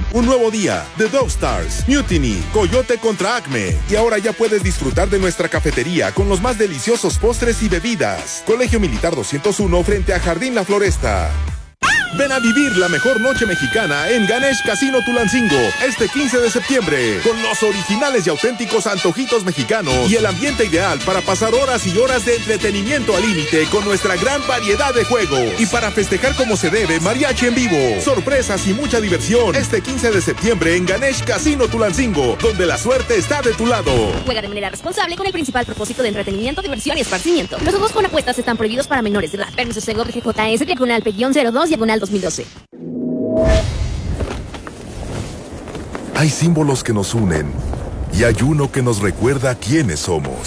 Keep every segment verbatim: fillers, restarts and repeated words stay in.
Un nuevo día, The Dog Stars, Mutiny, Coyote contra Acme. Y ahora ya puedes disfrutar de nuestra cafetería con los más deliciosos postres y bebidas. Colegio Militar doscientos uno frente a Jardín La Floresta. Ven a vivir la mejor noche mexicana en Ganesh Casino Tulancingo este quince de septiembre con los originales y auténticos antojitos mexicanos y el ambiente ideal para pasar horas y horas de entretenimiento al límite con nuestra gran variedad de juegos y para festejar como se debe mariachi en vivo, sorpresas y mucha diversión este quince de septiembre en Ganesh Casino Tulancingo, donde la suerte está de tu lado. Juega de manera responsable con el principal propósito de entretenimiento, diversión y esparcimiento. Los juegos con apuestas están prohibidos para menores de edad. Permiso Segov G J S diagonal P cero dos diagonal dos mil doce. Hay símbolos que nos unen y hay uno que nos recuerda quiénes somos.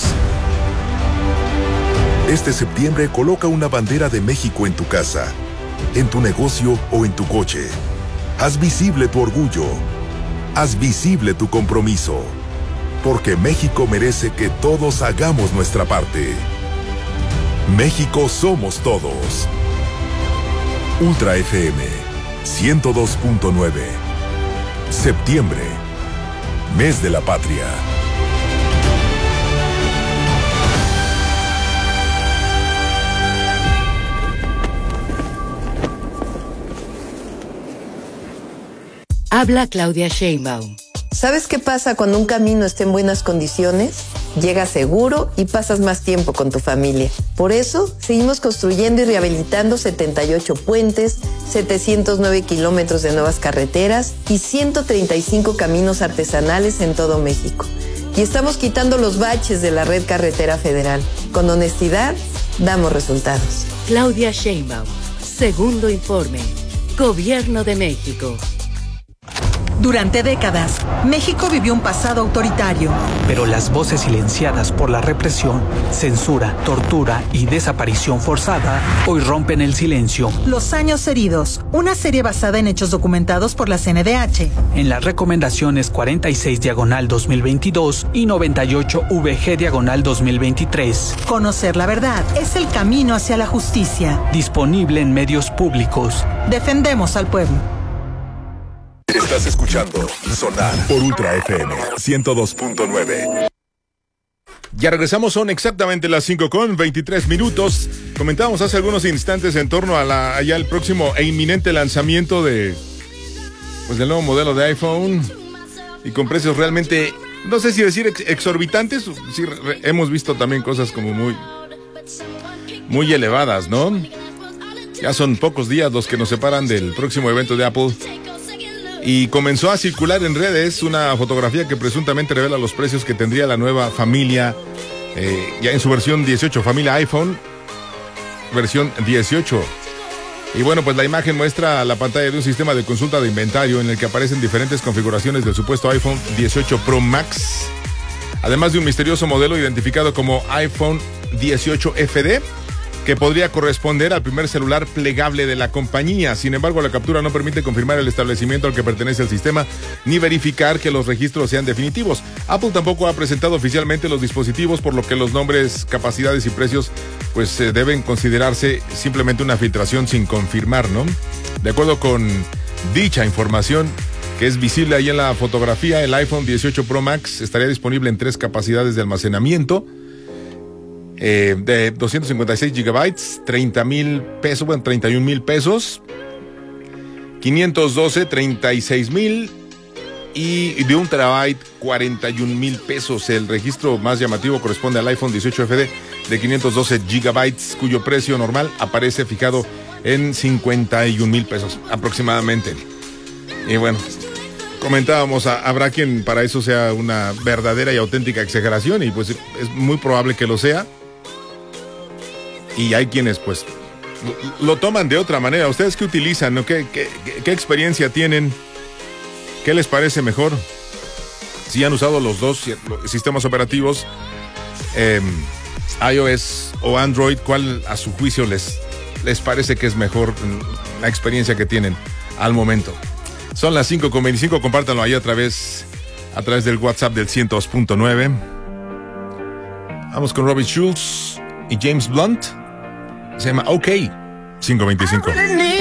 Este septiembre coloca una bandera de México en tu casa, en tu negocio o en tu coche. Haz visible tu orgullo. Haz visible tu compromiso. Porque México merece que todos hagamos nuestra parte. México somos todos. Ultra F M ciento dos punto nueve. Septiembre, mes de la patria. Habla Claudia Sheinbaum. ¿Sabes qué pasa cuando un camino está en buenas condiciones? Llegas seguro y pasas más tiempo con tu familia. Por eso, seguimos construyendo y rehabilitando setenta y ocho puentes, setecientos nueve kilómetros de nuevas carreteras y ciento treinta y cinco caminos artesanales en todo México. Y estamos quitando los baches de la red carretera federal. Con honestidad, damos resultados. Claudia Sheinbaum. Segundo informe. Gobierno de México. Durante décadas, México vivió un pasado autoritario. Pero las voces silenciadas por la represión, censura, tortura y desaparición forzada hoy rompen el silencio. Los años heridos, una serie basada en hechos documentados por la C N D H. En las recomendaciones cuarenta y seis diagonal dos mil veintidós y noventa y ocho V G diagonal dos mil veintitrés. Conocer la verdad es el camino hacia la justicia. Disponible en medios públicos. Defendemos al pueblo. Estás escuchando Sonar por Ultra F M ciento dos punto nueve. Ya regresamos, son exactamente las cinco con veintitrés minutos. Comentábamos hace algunos instantes en torno a la allá el próximo e inminente lanzamiento de pues del nuevo modelo de iPhone y con precios realmente, no sé si decir ex exorbitantes, sí, re, hemos visto también cosas como muy muy elevadas, ¿no? Ya son pocos días los que nos separan del próximo evento de Apple. Y comenzó a circular en redes una fotografía que presuntamente revela los precios que tendría la nueva familia, eh, ya en su versión dieciocho, familia iPhone, versión dieciocho. Y bueno, pues la imagen muestra la pantalla de un sistema de consulta de inventario en el que aparecen diferentes configuraciones del supuesto iPhone dieciocho Pro Max, además de un misterioso modelo identificado como iPhone dieciocho F D, que podría corresponder al primer celular plegable de la compañía. Sin embargo, la captura no permite confirmar el establecimiento al que pertenece el sistema, ni verificar que los registros sean definitivos. Apple tampoco ha presentado oficialmente los dispositivos, por lo que los nombres, capacidades y precios pues eh, deben considerarse simplemente una filtración sin confirmar, ¿no? De acuerdo con dicha información, que es visible ahí en la fotografía, el iPhone dieciocho Pro Max estaría disponible en tres capacidades de almacenamiento, Eh, de doscientos cincuenta y seis gigabytes, treinta mil pesos, bueno, treinta y un mil pesos, quinientos doce, treinta y seis mil y de un terabyte, cuarenta y un mil pesos. El registro más llamativo corresponde al iPhone dieciocho F D de quinientos doce gigabytes, cuyo precio normal aparece fijado en cincuenta y un mil pesos aproximadamente. Y bueno, comentábamos, habrá quien para eso sea una verdadera y auténtica exageración, y pues es muy probable que lo sea. Y hay quienes pues lo toman de otra manera. ¿Ustedes qué utilizan? ¿No? ¿Qué, qué, qué experiencia tienen? ¿Qué les parece mejor? Si han usado los dos sistemas operativos, eh, iOS o Android, ¿cuál a su juicio les, les parece que es mejor la experiencia que tienen al momento? Son las cinco con veinticinco, compártanlo ahí a través, a través del WhatsApp del ciento dos punto nueve. Vamos con Robert Schulz y James Blunt. Se llama OK. cinco veinticinco.